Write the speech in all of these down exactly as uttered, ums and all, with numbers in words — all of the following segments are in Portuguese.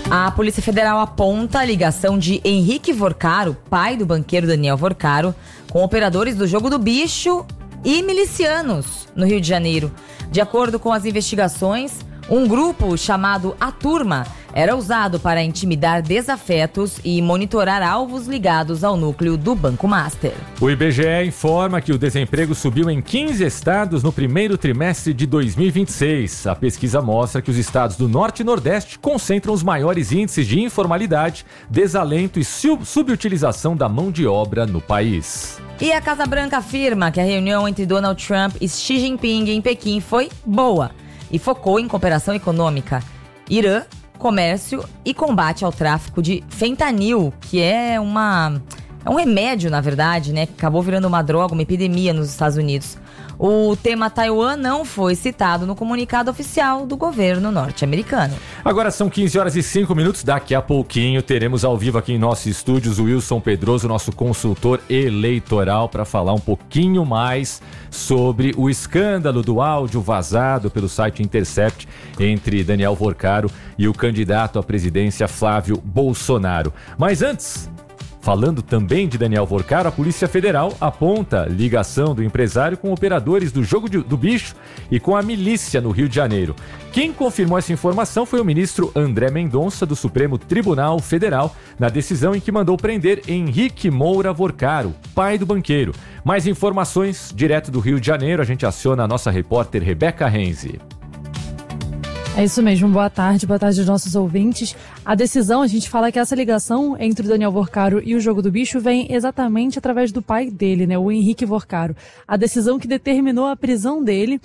A Polícia Federal aponta a ligação de Henrique Vorcaro, pai do banqueiro Daniel Vorcaro, com operadores do Jogo do Bicho e milicianos no Rio de Janeiro. De acordo com as investigações, um grupo chamado A Turma era usado para intimidar desafetos e monitorar alvos ligados ao núcleo do Banco Master. O I B G E informa que o desemprego subiu em quinze estados no primeiro trimestre de dois mil e vinte e seis. A pesquisa mostra que os estados do Norte e Nordeste concentram os maiores índices de informalidade, desalento e sub- subutilização da mão de obra no país. E a Casa Branca afirma que a reunião entre Donald Trump e Xi Jinping em Pequim foi boa e focou em cooperação econômica, Irã, comércio e combate ao tráfico de fentanil, que é uma é um remédio, na verdade, né, que acabou virando uma droga, uma epidemia nos Estados Unidos. O tema Taiwan não foi citado no comunicado oficial do governo norte-americano. Agora são quinze horas e cinco minutos. Daqui a pouquinho teremos ao vivo aqui em nossos estúdios o Wilson Pedroso, nosso consultor eleitoral, para falar um pouquinho mais sobre o escândalo do áudio vazado pelo site Intercept entre Daniel Vorcaro e o candidato à presidência Flávio Bolsonaro. Mas antes, falando também de Daniel Vorcaro, a Polícia Federal aponta ligação do empresário com operadores do Jogo de, do Bicho e com a milícia no Rio de Janeiro. Quem confirmou essa informação foi o ministro André Mendonça, do Supremo Tribunal Federal, na decisão em que mandou prender Henrique Moura Vorcaro, pai do banqueiro. Mais informações direto do Rio de Janeiro, a gente aciona a nossa repórter Rebeca Renzi. É isso mesmo, boa tarde, boa tarde aos nossos ouvintes. A decisão, a gente fala que essa ligação entre o Daniel Vorcaro e o Jogo do Bicho vem exatamente através do pai dele, né, o Henrique Vorcaro. A decisão que determinou a prisão dele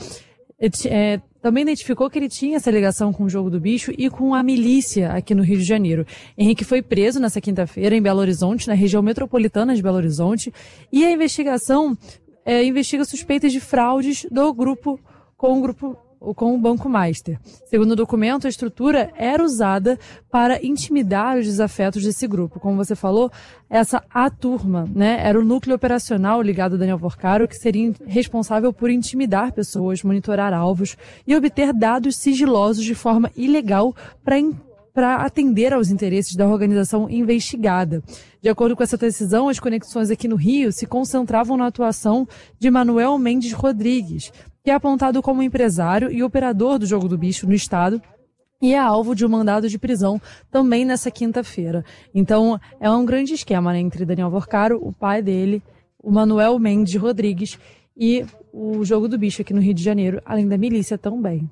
é, também identificou que ele tinha essa ligação com o Jogo do Bicho e com a milícia aqui no Rio de Janeiro. Henrique foi preso nessa quinta-feira em Belo Horizonte, na região metropolitana de Belo Horizonte, e a investigação é, investiga suspeitas de fraudes do grupo com o grupo com o Banco Master. Segundo o documento, a estrutura era usada para intimidar os desafetos desse grupo. Como você falou, essa A Turma, né, era o núcleo operacional ligado a Daniel Vorcaro, que seria responsável por intimidar pessoas, monitorar alvos e obter dados sigilosos de forma ilegal para para atender aos interesses da organização investigada. De acordo com essa decisão, as conexões aqui no Rio se concentravam na atuação de Manuel Mendes Rodrigues, que é apontado como empresário e operador do Jogo do Bicho no estado e é alvo de um mandado de prisão também nessa quinta-feira. Então, é um grande esquema, né, entre Daniel Vorcaro, o pai dele, o Manuel Mendes Rodrigues e o Jogo do Bicho aqui no Rio de Janeiro, além da milícia também.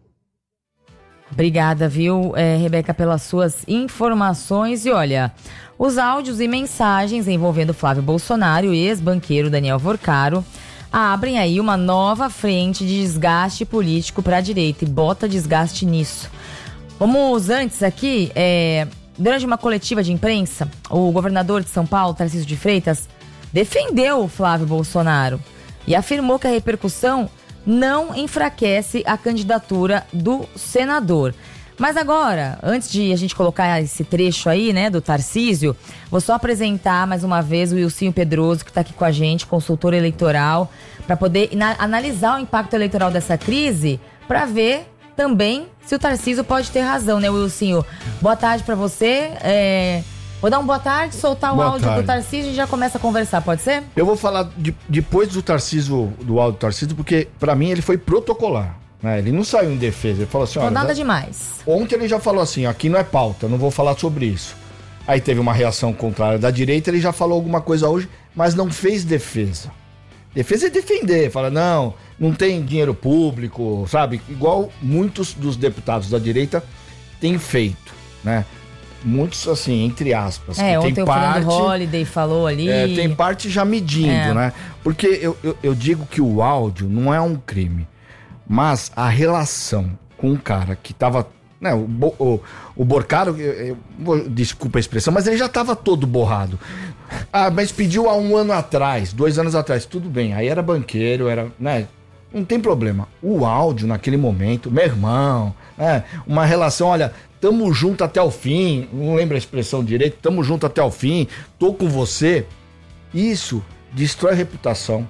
Obrigada, viu, é, Rebeca, pelas suas informações. E olha, os áudios e mensagens envolvendo Flávio Bolsonaro e ex-banqueiro Daniel Vorcaro abrem aí uma nova frente de desgaste político para a direita e bota desgaste nisso. Vamos antes aqui, é, durante uma coletiva de imprensa, o governador de São Paulo, Tarcísio de Freitas, defendeu o Flávio Bolsonaro e afirmou que a repercussão não enfraquece a candidatura do senador. Mas agora, antes de a gente colocar esse trecho aí, né, do Tarcísio, vou só apresentar mais uma vez o Wilson Pedroso, que está aqui com a gente, consultor eleitoral, para poder na- analisar o impacto eleitoral dessa crise, para ver também se o Tarcísio pode ter razão, né, Wilson? Boa tarde para você. É... Vou dar uma boa tarde, soltar o Boa áudio tarde. do Tarcísio e já começa a conversar, pode ser? Eu vou falar de- depois do Tarcísio, do áudio do Tarcísio, porque pra mim ele foi protocolar, né? Ele não saiu em defesa, ele falou assim, Não olha, nada já- demais. ontem ele já falou assim, aqui não é pauta, não vou falar sobre isso. Aí teve uma reação contrária da direita, ele já falou alguma coisa hoje, mas não fez defesa. Defesa é defender, fala, não, não tem dinheiro público, sabe? Igual muitos dos deputados da direita têm feito, né? Muitos, assim, entre aspas. É, que ontem tem o parte, Fernando Holliday falou ali. é, tem parte já medindo, É. né? Porque eu, eu, eu digo que o áudio não é um crime, mas a relação com o cara que tava, né, o, Bo- o, o Vorcaro, eu- eu vou- desculpa a expressão, mas ele já tava todo borrado. Ah, mas pediu há um ano atrás, dois anos atrás, tudo bem, aí era banqueiro, era, né, não tem problema. O áudio naquele momento, meu irmão, né, uma relação, olha, tamo junto até o fim, não lembro a expressão direito, tamo junto até o fim, tô com você, isso destrói reputação,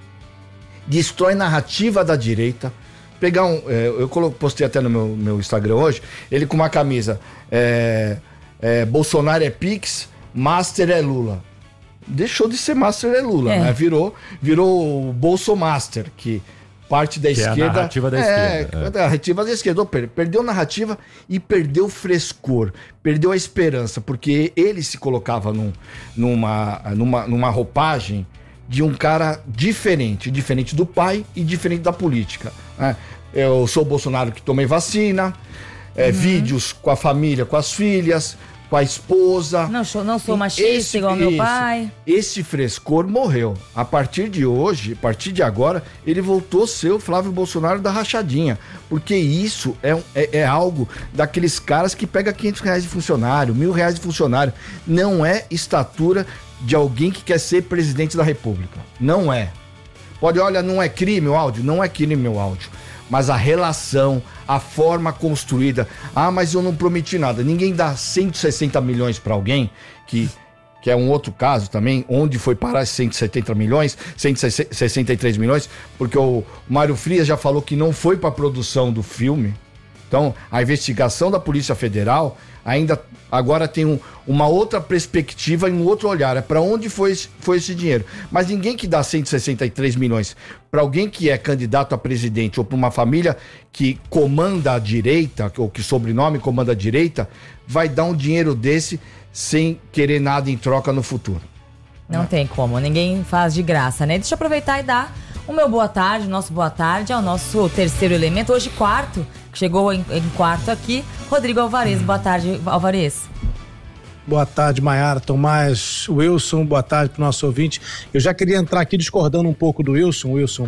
destrói narrativa da direita. Pegar um, é, eu colo- postei até no meu, meu Instagram hoje, ele com uma camisa, é, é, Bolsonaro é Pix, Master é Lula. Deixou de ser Master é Lula, é. né? Virou, virou o Bolsomaster, que parte da que esquerda... É a narrativa da é, esquerda. É, a narrativa da esquerda. Perdeu narrativa e perdeu frescor, perdeu a esperança, porque ele se colocava num, numa, numa, numa roupagem de um cara diferente, diferente do pai e diferente da política, né? Eu sou o Bolsonaro que tomei vacina, é, uhum. vídeos com a família, com as filhas, com a esposa. Não, não sou machista esse, igual esse, meu pai. Esse frescor morreu. A partir de hoje, a partir de agora, ele voltou a ser o Flávio Bolsonaro da rachadinha. Porque isso é, é, é algo daqueles caras que pega quinhentos reais de funcionário, mil reais de funcionário. Não é estatura de alguém que quer ser presidente da República. Não é. Pode, olha, não é crime o áudio? Não é crime meu áudio. Mas a relação, a forma construída. Ah, mas eu não prometi nada. Ninguém dá cento e sessenta milhões para alguém, que, que é um outro caso também, onde foi parar cento e setenta milhões, cento e sessenta e três milhões, porque o Mário Frias já falou que não foi para a produção do filme. Então, a investigação da Polícia Federal ainda agora tem um, uma outra perspectiva e um outro olhar. É para onde foi, foi esse dinheiro. Mas ninguém que dá cento e sessenta e três milhões para alguém que é candidato a presidente ou para uma família que comanda a direita, ou que sobrenome comanda a direita, vai dar um dinheiro desse sem querer nada em troca no futuro. Não, Não. tem como, ninguém faz de graça, né? Deixa eu aproveitar e dar o meu boa tarde, nosso boa tarde ao nosso terceiro elemento, hoje quarto, que chegou em, em quarto aqui, Rodrigo Alvarez. Boa tarde, Alvarez. Boa tarde, Maiara, Tomás, Wilson, boa tarde para o nosso ouvinte. Eu já queria entrar aqui discordando um pouco do Wilson, Wilson.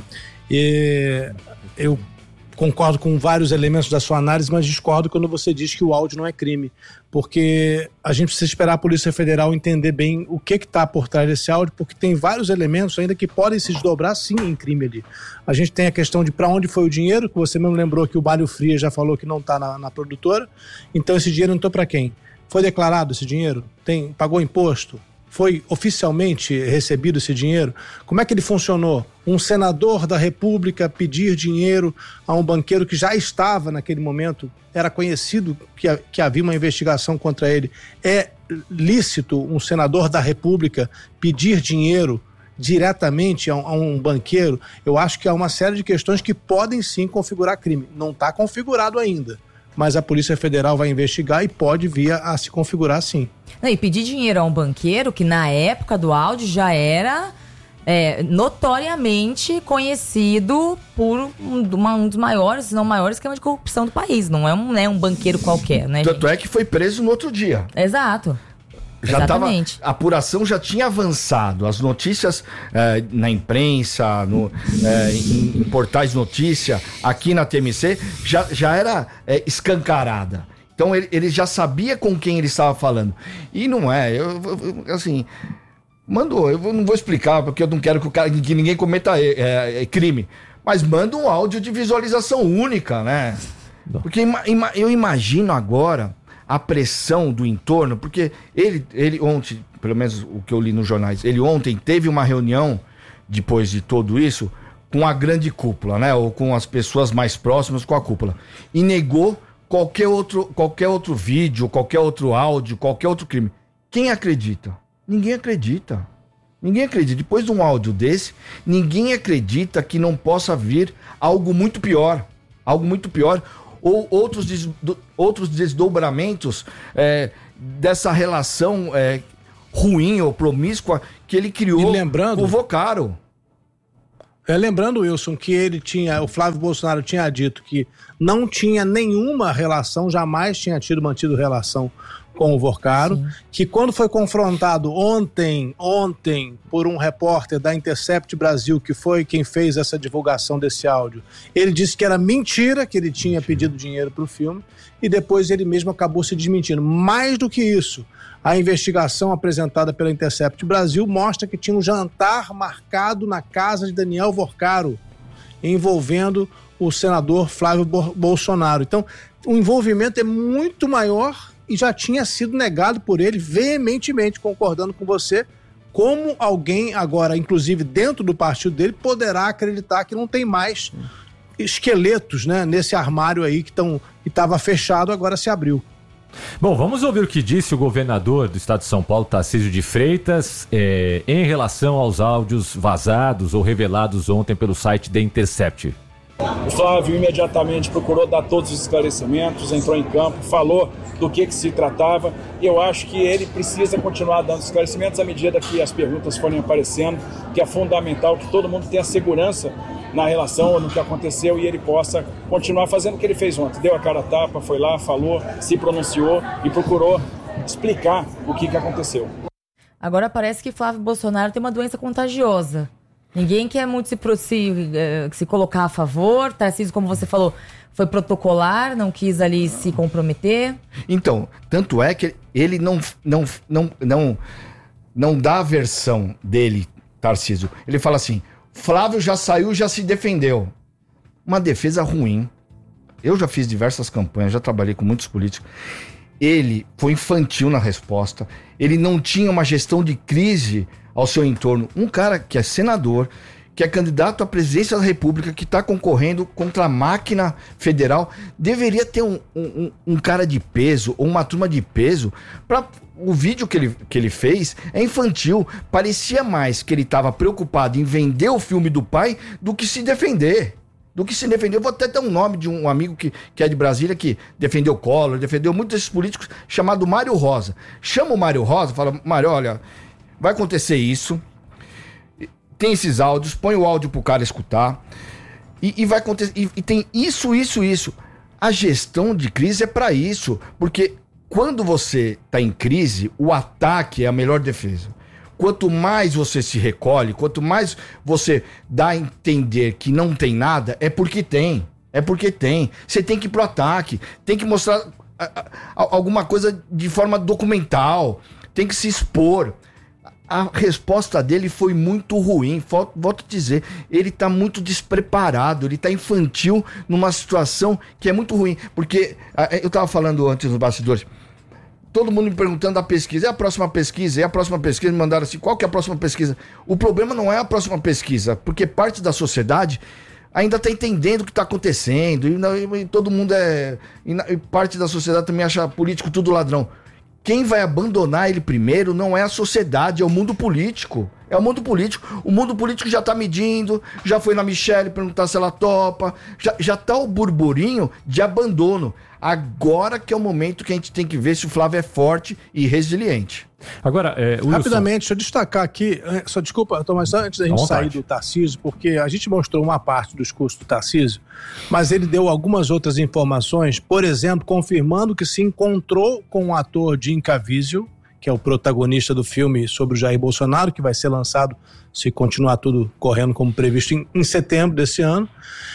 E eu concordo com vários elementos da sua análise, mas discordo quando você diz que o áudio não é crime, porque a gente precisa esperar a Polícia Federal entender bem o que está por trás desse áudio, porque tem vários elementos ainda que podem se desdobrar sim em crime ali. A gente tem a questão de para onde foi o dinheiro, que você mesmo lembrou que o Mário Frias já falou que não está na, na produtora, então esse dinheiro entrou para quem? Foi declarado esse dinheiro? Tem, pagou imposto? Foi oficialmente recebido esse dinheiro? Como é que ele funcionou? Um senador da República pedir dinheiro a um banqueiro que já estava naquele momento, era conhecido que, que havia uma investigação contra ele. É lícito um senador da República pedir dinheiro diretamente a um, a um banqueiro? Eu acho que há uma série de questões que podem sim configurar crime. Não está configurado ainda, mas a Polícia Federal vai investigar e pode vir a, a se configurar sim. Não, e pedir dinheiro a um banqueiro que na época do áudio já era é, notoriamente conhecido por um, uma, um dos maiores, se não maior esquema de corrupção do país. Não é um, né, um banqueiro qualquer, né, Tanto gente? é que foi preso no outro dia. Exato. Já Exatamente. Tava, a apuração já tinha avançado, as notícias eh, na imprensa, no, eh, em, em portais de notícia, aqui na T M C, já, já era eh, escancarada. Então ele, ele já sabia com quem ele estava falando. E não é, eu, eu, assim, mandou, eu não vou explicar, porque eu não quero que, o cara, que ninguém cometa é, é, crime, mas manda um áudio de visualização única, né? Porque ima, ima, eu imagino agora a pressão do entorno, porque ele, ele ontem, pelo menos o que eu li nos jornais, ele ontem teve uma reunião, depois de tudo isso, com a grande cúpula, né? Ou com as pessoas mais próximas com a cúpula. E negou qualquer outro, qualquer outro vídeo, qualquer outro áudio, qualquer outro crime. Quem acredita? Ninguém acredita. Ninguém acredita. Depois de um áudio desse, ninguém acredita que não possa vir algo muito pior. Algo muito pior. Ou outros, des, outros desdobramentos é, dessa relação é, ruim ou promíscua que ele criou lembrando, com o Vocaro. É, lembrando, Wilson, que ele tinha, o Flávio Bolsonaro tinha dito que não tinha nenhuma relação, jamais tinha tido mantido relação com o Vocaro, sim, que quando foi confrontado ontem, ontem, por um repórter da Intercept Brasil, que foi quem fez essa divulgação desse áudio, ele disse que era mentira, que ele tinha mentira. pedido dinheiro para o filme, e depois ele mesmo acabou se desmentindo. Mais do que isso, a investigação apresentada pela Intercept Brasil mostra que tinha um jantar marcado na casa de Daniel Vocaro, envolvendo o senador Flávio Bolsonaro. Então, o envolvimento é muito maior e já tinha sido negado por ele veementemente, concordando com você. Como alguém agora, inclusive dentro do partido dele, poderá acreditar que não tem mais esqueletos, né, nesse armário aí que estava fechado, agora se abriu. Bom, vamos ouvir o que disse o governador do estado de São Paulo, Tarcísio de Freitas, é, em relação aos áudios vazados ou revelados ontem pelo site The Intercept. O Flávio imediatamente procurou dar todos os esclarecimentos, entrou em campo, falou do que, que se tratava, e eu acho que ele precisa continuar dando esclarecimentos à medida que as perguntas forem aparecendo, que é fundamental que todo mundo tenha segurança na relação, no que aconteceu, e ele possa continuar fazendo o que ele fez ontem. Deu a cara a tapa, foi lá, falou, se pronunciou e procurou explicar o que, que aconteceu. Agora parece que Flávio Bolsonaro tem uma doença contagiosa. Ninguém quer muito se, se, se colocar a favor. Tarcísio, como você falou, foi protocolar, não quis ali se comprometer. Então, tanto é que ele não, não, não, não, não dá a versão dele, Tarcísio. Ele fala assim, Flávio já saiu, já se defendeu. Uma defesa ruim. Eu já fiz diversas campanhas, já trabalhei com muitos políticos. Ele foi infantil na resposta. Ele não tinha uma gestão de crise ao seu entorno. Um cara que é senador, que é candidato à presidência da República, que está concorrendo contra a máquina federal, deveria ter um, um, um cara de peso, ou uma turma de peso, para o vídeo que ele, que ele fez é infantil. Parecia mais que ele estava preocupado em vender o filme do pai do que se defender. Do que se defender. Eu vou até dar um nome de um amigo que, que é de Brasília, que defendeu Collor, defendeu muitos desses políticos, chamado Mário Rosa. Chama o Mário Rosa, fala, Mário, olha, vai acontecer isso, tem esses áudios, põe o áudio pro cara escutar, e, e vai acontecer, e, e tem isso, isso, isso. A gestão de crise é para isso, porque quando você tá em crise, o ataque é a melhor defesa. Quanto mais você se recolhe, quanto mais você dá a entender que não tem nada, é porque tem. É porque tem. Você tem que ir pro ataque, tem que mostrar a, a, a, alguma coisa de forma documental, tem que se expor. A resposta dele foi muito ruim, volto a dizer, ele tá muito despreparado, ele tá infantil numa situação que é muito ruim, porque eu tava falando antes nos bastidores, todo mundo me perguntando da pesquisa, é a próxima pesquisa, é a próxima pesquisa, me mandaram assim, qual que é a próxima pesquisa? O problema não é a próxima pesquisa, porque parte da sociedade ainda tá entendendo o que tá acontecendo, e, e todo mundo é, e, e parte da sociedade também acha político tudo ladrão. Quem vai abandonar ele primeiro não é a sociedade, é o mundo político. É o mundo político. O mundo político já tá medindo, já foi na Michelle perguntar se ela topa, já, já tá o burburinho de abandono. Agora que é o momento que a gente tem que ver se o Flávio é forte e resiliente. Agora, é, rapidamente, deixa eu destacar aqui, só desculpa, Tomás, só antes da gente sair do Tarcísio, porque a gente mostrou uma parte do discurso do Tarcísio, mas ele deu algumas outras informações, por exemplo, confirmando que se encontrou com o ator Jim Caviezel, que é o protagonista do filme sobre o Jair Bolsonaro, que vai ser lançado, se continuar tudo correndo como previsto, em, em setembro desse ano.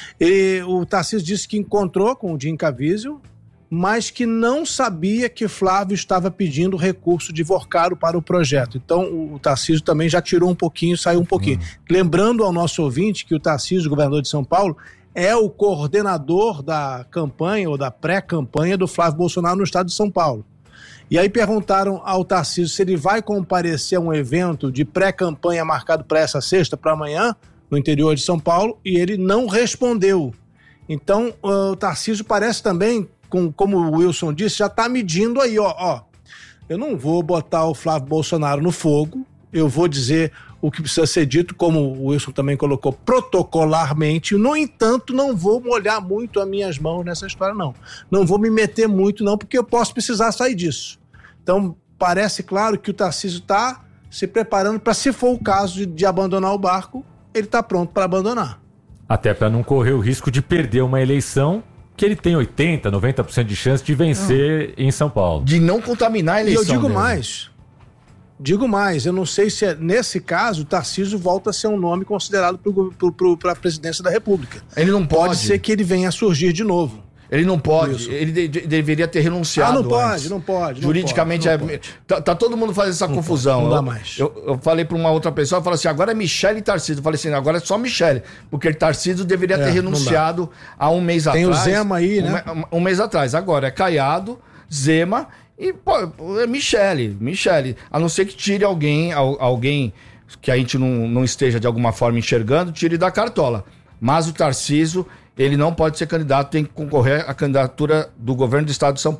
E o Tarcísio disse que encontrou com o Jim Caviezel, mas que não sabia que Flávio estava pedindo recurso de Vorcaro para o projeto. Então o Tarcísio também já tirou um pouquinho, saiu um pouquinho. Uhum. Lembrando ao nosso ouvinte que o Tarcísio, governador de São Paulo, é o coordenador da campanha ou da pré-campanha do Flávio Bolsonaro no estado de São Paulo. E aí perguntaram ao Tarcísio se ele vai comparecer a um evento de pré-campanha marcado para essa sexta, para amanhã, no interior de São Paulo, e ele não respondeu. Então o Tarcísio parece também, Com, como o Wilson disse, já está medindo aí, ó, ó. Eu não vou botar o Flávio Bolsonaro no fogo, eu vou dizer o que precisa ser dito, como o Wilson também colocou, protocolarmente. No entanto, não vou molhar muito as minhas mãos nessa história, não. Não vou me meter muito, não, porque eu posso precisar sair disso. Então, parece claro que o Tarcísio está se preparando para, se for o caso de, de abandonar o barco, ele está pronto para abandonar. Até para não correr o risco de perder uma eleição que ele tem oitenta, noventa por cento de chance de vencer não. em São Paulo. De não contaminar a eleição. E eu digo dele. mais, digo mais, eu não sei se é, nesse caso o Tarcísio volta a ser um nome considerado para a presidência da República. Ele não pode. Pode ser que ele venha a surgir de novo. Ele não pode, Isso. ele de, de, deveria ter renunciado. Ah, não pode, antes. não pode. Juridicamente, não pode, não é, pode. Tá, tá todo mundo fazendo essa não confusão. Pode, não dá eu, mais. Eu, eu falei para uma outra pessoa, eu falei assim, agora é Michelle e Tarcísio. Eu falei assim, agora é só Michelle, porque Tarcísio deveria é, ter renunciado há um mês Tem atrás. Tem o Zema aí, né? Um, um mês atrás. Agora é Caiado, Zema e pô, é Michelle. Michelle. A não ser que tire alguém, alguém que a gente não, não esteja de alguma forma enxergando, tire da cartola. Mas o Tarcísio, ele não pode ser candidato, tem que concorrer à candidatura do governo do estado de São Paulo.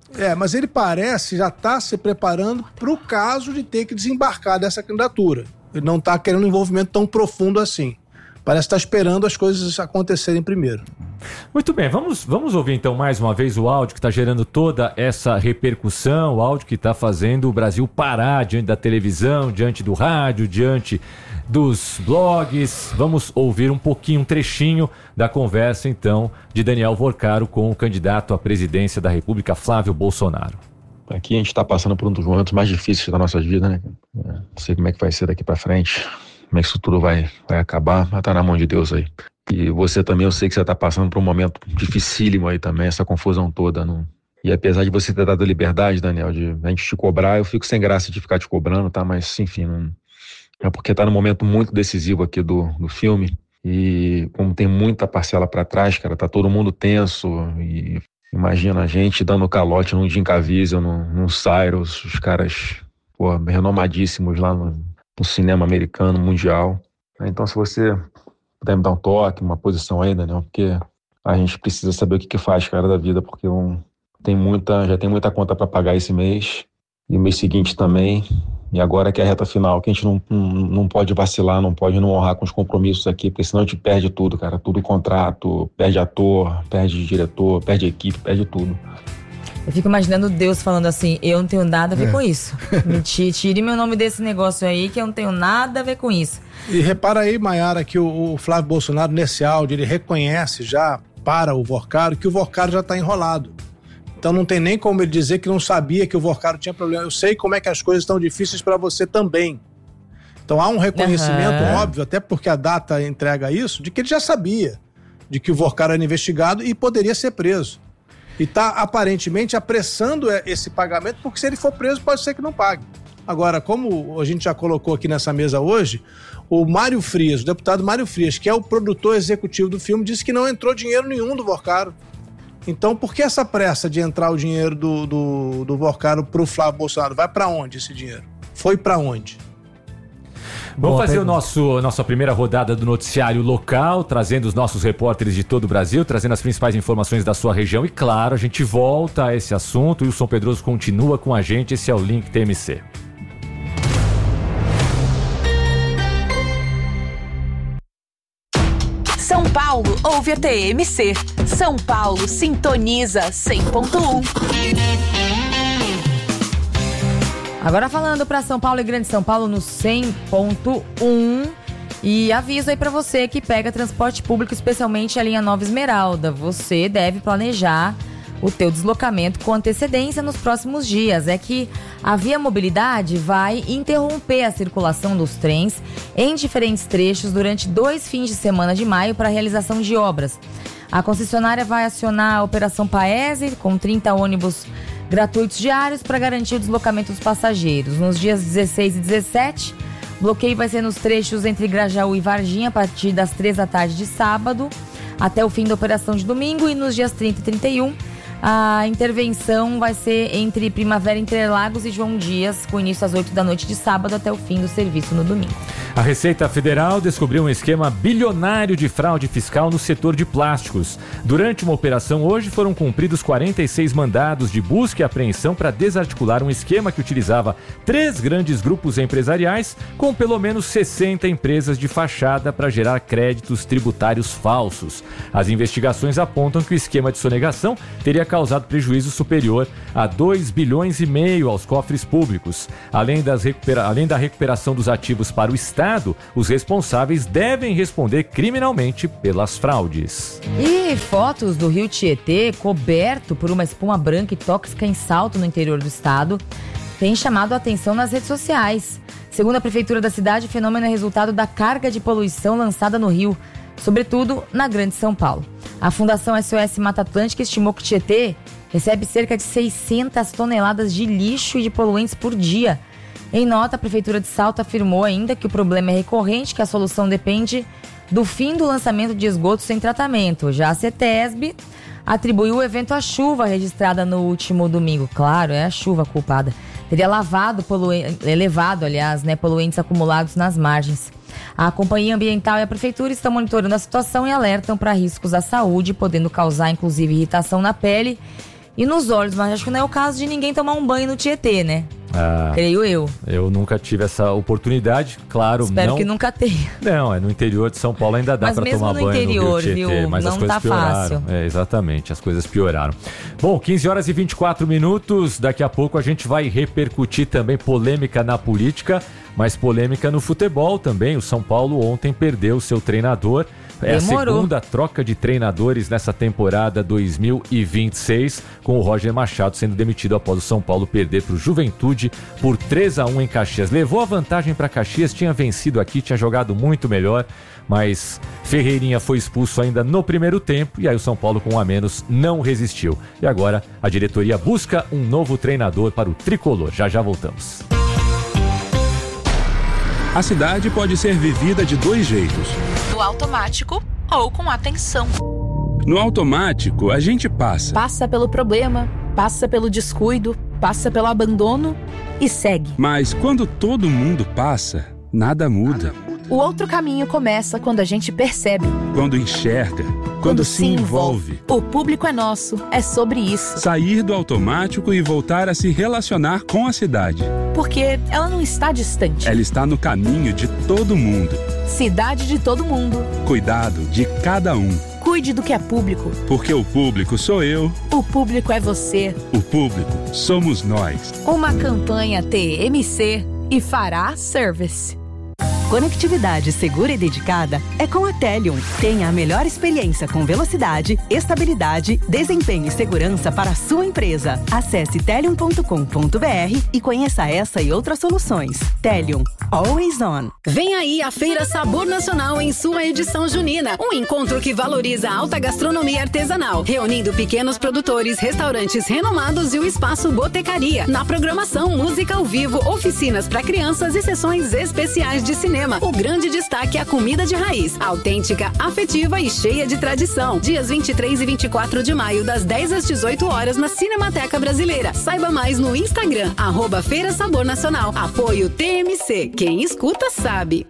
É, mas ele parece já estar se preparando para o caso de ter que desembarcar dessa candidatura. Ele não está querendo um envolvimento tão profundo assim. Parece estar esperando as coisas acontecerem primeiro. Muito bem, vamos, vamos ouvir então mais uma vez o áudio que está gerando toda essa repercussão, o áudio que está fazendo o Brasil parar diante da televisão, diante do rádio, diante dos blogs. Vamos ouvir um pouquinho, um trechinho da conversa então de Daniel Vorcaro com o candidato à presidência da República, Flávio Bolsonaro. Aqui a gente está passando por um dos momentos mais difíceis da nossa vida, né? Não sei como é que vai ser daqui para frente, como é que isso tudo vai, vai acabar, mas tá na mão de Deus aí. E você também, eu sei que você está passando por um momento dificílimo aí também, essa confusão toda. Não... E apesar de você ter dado liberdade, Daniel, de a gente te cobrar, eu fico sem graça de ficar te cobrando, tá? Mas, enfim, não... é porque tá num momento muito decisivo aqui do, do filme. E como tem muita parcela para trás, cara, tá todo mundo tenso. E imagina a gente dando calote num Jim Caviezel, num, num Cyrus, os caras, pô, renomadíssimos lá no, no cinema americano, mundial. Então, se você puder me dar um toque, uma posição aí, Daniel, porque a gente precisa saber o que que faz, cara, da vida, porque um, tem muita, já tem muita conta para pagar esse mês, e o mês seguinte também, e agora que é a reta final, que a gente não, não, não pode vacilar, não pode não honrar com os compromissos aqui, porque senão a gente perde tudo, cara, tudo contrato, perde ator, perde diretor, perde equipe, perde tudo. Eu fico imaginando Deus falando assim, eu não tenho nada a ver É. com isso. Me tire, tire meu nome desse negócio aí, que eu não tenho nada a ver com isso. E repara aí, Maiara, que o, o Flávio Bolsonaro, nesse áudio, ele reconhece já para o Vorcaro que o Vorcaro já está enrolado. Então não tem nem como ele dizer que não sabia que o Vorcaro tinha problema. Eu sei como é que as coisas estão difíceis para você também. Então há um reconhecimento, Uhum. óbvio, até porque a data entrega isso, de que ele já sabia de que o Vorcaro era investigado e poderia ser preso. E está aparentemente apressando esse pagamento, porque se ele for preso pode ser que não pague. Agora, como a gente já colocou aqui nessa mesa hoje, o Mário Frias, o deputado Mário Frias, que é o produtor executivo do filme, disse que não entrou dinheiro nenhum do Vorcaro. Então, por que essa pressa de entrar o dinheiro do, do, do Vorcaro pro Flávio Bolsonaro? Vai para onde esse dinheiro? Foi para onde? Vamos Boa fazer o pergunta. nosso, nossa primeira rodada do noticiário local, trazendo os nossos repórteres de todo o Brasil, trazendo as principais informações da sua região. E claro, a gente volta a esse assunto. O Wilson Pedroso continua com a gente. Esse é o Link T M C. São Paulo ouve a T M C. São Paulo sintoniza cem ponto um. Agora falando para São Paulo e Grande São Paulo no cem ponto um. E aviso aí para você que pega transporte público, especialmente a linha Nova Esmeralda. Você deve planejar o teu deslocamento com antecedência nos próximos dias. É que a Via Mobilidade vai interromper a circulação dos trens em diferentes trechos durante dois fins de semana de maio para a realização de obras. A concessionária vai acionar a Operação Paese com trinta ônibus gratuitos diários para garantir o deslocamento dos passageiros. Nos dias dezesseis e dezessete, o bloqueio vai ser nos trechos entre Grajaú e Varginha a partir das três da tarde de sábado até o fim da operação de domingo, e nos dias trinta e trinta e um a intervenção vai ser entre Primavera Interlagos e João Dias, com início às oito da noite de sábado até o fim do serviço no domingo. A Receita Federal descobriu um esquema bilionário de fraude fiscal no setor de plásticos. Durante uma operação hoje foram cumpridos quarenta e seis mandados de busca e apreensão para desarticular um esquema que utilizava três grandes grupos empresariais com pelo menos sessenta empresas de fachada para gerar créditos tributários falsos. As investigações apontam que o esquema de sonegação teria causado prejuízo superior a dois bilhões e meio aos cofres públicos. Além, das recupera... Além da recuperação dos ativos para o Estado, os responsáveis devem responder criminalmente pelas fraudes. E fotos do rio Tietê coberto por uma espuma branca e tóxica em Salto, no interior do estado, têm chamado a atenção nas redes sociais. Segundo a prefeitura da cidade, o fenômeno é resultado da carga de poluição lançada no rio, sobretudo na Grande São Paulo. A Fundação S O S Mata Atlântica estimou que Tietê recebe cerca de seiscentas toneladas de lixo e de poluentes por dia. Em nota, a Prefeitura de Salto afirmou ainda que o problema é recorrente, que a solução depende do fim do lançamento de esgotos sem tratamento. Já a CETESB atribuiu o evento à chuva registrada no último domingo. Claro, é a chuva culpada. Teria lavado, poluen- elevado, aliás, né, poluentes acumulados nas margens. A Companhia Ambiental e a Prefeitura estão monitorando a situação e alertam para riscos à saúde, podendo causar inclusive irritação na pele e nos olhos, mas acho que não é o caso de ninguém tomar um banho no Tietê, né? Ah, creio eu. Eu nunca tive essa oportunidade, claro. Espero não, que nunca tenha. Não, é no interior de São Paulo ainda dá para tomar banho interior, no Rio Tietê, viu? mas não as coisas tá pioraram. fácil. É, exatamente, as coisas pioraram. Bom, quinze horas e vinte e quatro minutos, daqui a pouco a gente vai repercutir também polêmica na política, mas polêmica no futebol também. O São Paulo ontem perdeu seu treinador. É Demorou. a segunda troca de treinadores nessa temporada dois mil e vinte e seis, com o Roger Machado sendo demitido após o São Paulo perder para o Juventude por três a um em Caxias. Levou a vantagem para Caxias, tinha vencido aqui, tinha jogado muito melhor, mas Ferreirinha foi expulso ainda no primeiro tempo e aí o São Paulo com um a menos não resistiu. E agora a diretoria busca um novo treinador para o tricolor. Já já voltamos. A cidade pode ser vivida de dois jeitos. No automático ou com atenção. No automático, a gente passa. Passa pelo problema, passa pelo descuido, passa pelo abandono e segue. Mas quando todo mundo passa, nada muda. O outro caminho começa quando a gente percebe. Quando enxerga, quando, Quando se envolve. O público é nosso, é sobre isso. Sair do automático e voltar a se relacionar com a cidade. Porque ela não está distante. Ela está no caminho de todo mundo. Cidade de todo mundo. Cuidado de cada um. Cuide do que é público. Porque o público sou eu. O público é você. O público somos nós. Uma campanha T M C e Fará Service. Conectividade segura e dedicada é com a Telium. Tenha a melhor experiência com velocidade, estabilidade, desempenho e segurança para a sua empresa. Acesse telium ponto com ponto b r e conheça essa e outras soluções. Telium. Always on. Vem aí a Feira Sabor Nacional em sua edição junina. Um encontro que valoriza a alta gastronomia artesanal, reunindo pequenos produtores, restaurantes renomados e o espaço Botecaria. Na programação, música ao vivo, oficinas para crianças e sessões especiais de cinema. O grande destaque é a comida de raiz, autêntica, afetiva e cheia de tradição. Dias vinte e três e vinte e quatro de maio, das dez às dezoito horas, na Cinemateca Brasileira. Saiba mais no Instagram, arroba Feira Sabor Nacional. Apoio T M C. Quem escuta sabe.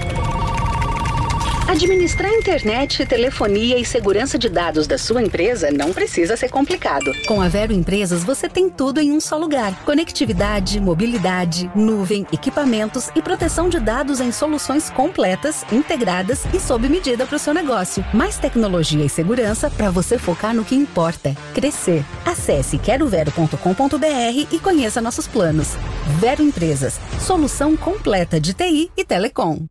Administrar internet, telefonia e segurança de dados da sua empresa não precisa ser complicado. Com a Vero Empresas, você tem tudo em um só lugar. Conectividade, mobilidade, nuvem, equipamentos e proteção de dados em soluções completas, integradas e sob medida para o seu negócio. Mais tecnologia e segurança para você focar no que importa: crescer. Acesse quero vero ponto com ponto b r e conheça nossos planos. Vero Empresas, solução completa de T I e telecom.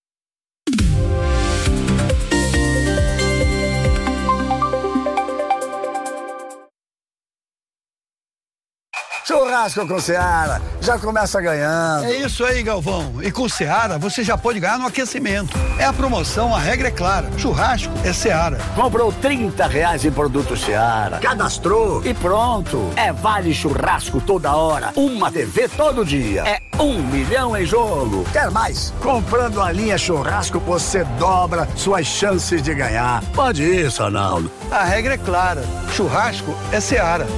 Churrasco com Seara, já começa ganhando. É isso aí, Galvão. E com Seara, você já pode ganhar no aquecimento. É a promoção, a regra é clara. Churrasco é Seara. Comprou trinta reais em produto Seara, cadastrou e pronto. É vale churrasco toda hora, uma T V todo dia. É um milhão em jogo. Quer mais? Comprando a linha churrasco, você dobra suas chances de ganhar. Pode isso, Arnaldo. A regra é clara. Churrasco é Seara.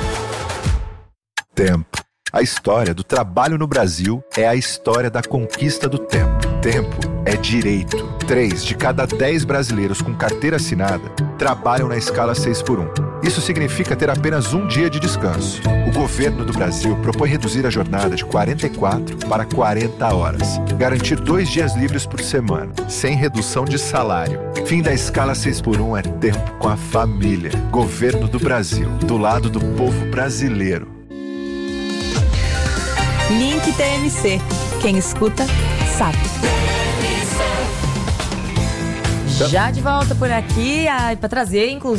Tempo. A história do trabalho no Brasil é a história da conquista do tempo. Tempo é direito. Três de cada dez brasileiros com carteira assinada trabalham na escala seis por um. Isso significa ter apenas um dia de descanso. O governo do Brasil propõe reduzir a jornada de quarenta e quatro para quarenta horas. Garantir dois dias livres por semana, sem redução de salário. Fim da escala seis por um é tempo com a família. Governo do Brasil, do lado do povo brasileiro. Link T M C. Quem escuta, sabe. Já de volta por aqui, para trazer, inclusive,